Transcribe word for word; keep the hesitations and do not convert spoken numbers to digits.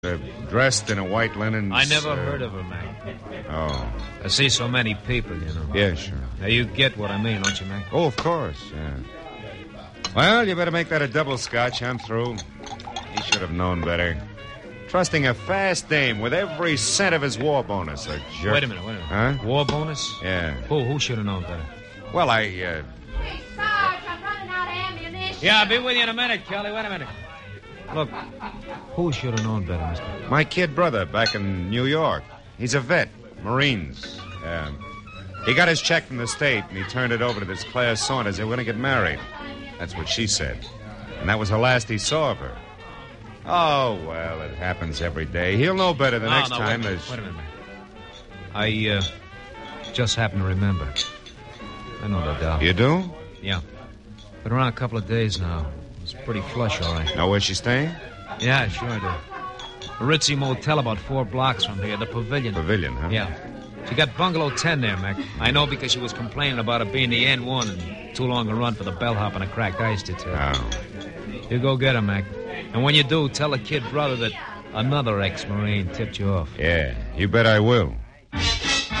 Uh, dressed in a white linen. I never uh, heard of her, Mac. Oh. I see so many people, you know. Yeah, sure. Now, you get what I mean, don't you, Mac? Oh, of course, yeah. Well, you better make that a double scotch. I'm through. He should have known better. Trusting a fast dame with every cent of his war bonus, a jerk. Wait a minute, wait a minute. Huh? War bonus? Yeah. Who, who should have known better? Well, I, uh... Hey, Sarge, I'm running out of ammunition. Yeah, I'll be with you in a minute, Kelly. Wait a minute. Look, who should have known better, mister? My kid brother back in New York. He's a vet. Marines. Um, he got his check from the state, and he turned it over to this Claire Saunders. They were going to get married. That's what she said. And that was the last he saw of her. Oh, well, it happens every day. He'll know better the no, next no, time. Wait, There's... wait a minute, man. I, uh, just happen to remember. I know that doll. You do? Yeah. Been around a couple of days now. It's pretty flush, all right. Know where she's staying? Yeah, sure I do. A ritzy motel about four blocks from here, the Pavilion. Pavilion, huh? Yeah. She got bungalow ten there, Mac. I know because she was complaining about it being the N one and too long a run for the bellhop and a cracked ice to tell. Oh. You go get her, Mac. And when you do, tell the kid brother that another ex-Marine tipped you off. Yeah, you bet I will.